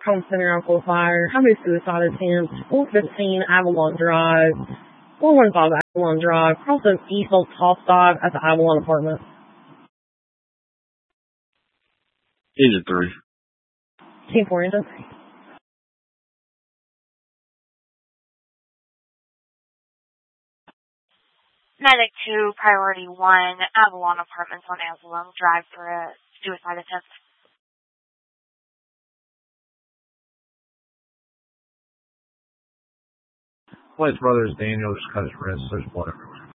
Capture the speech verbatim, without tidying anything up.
home center Uncle Fire. How many suicide attempts? four fifteen Avalon Drive. four one five Avalon Drive. Crossing east on Top Side at the Avalon apartment. Engine three. Team four engine three. Medic two, Priority one, Avalon Apartments on Avalon Drive for a suicide attempt. Well, his brother is Daniel, just cut his wrist, there's blood everywhere.